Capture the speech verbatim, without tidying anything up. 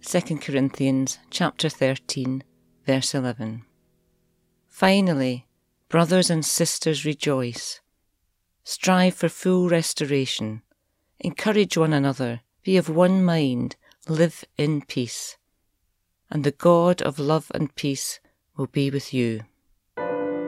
Second Corinthians chapter thirteen, verse eleven. Finally, brothers and sisters, rejoice. Strive for full restoration. Encourage one another. Be of one mind. Live in peace. And the God of love and peace will be with you.